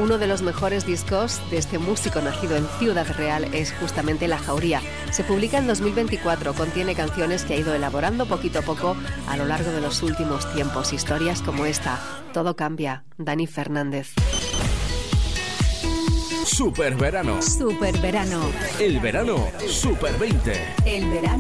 Uno de los mejores discos de este músico nacido en Ciudad Real es justamente La Jauría. Se publica en 2024, contiene canciones que ha ido elaborando poquito a poco a lo largo de los últimos tiempos. Historias como esta, Todo cambia, Dani Fernández. Superverano. Superverano. El verano Super 20. El verano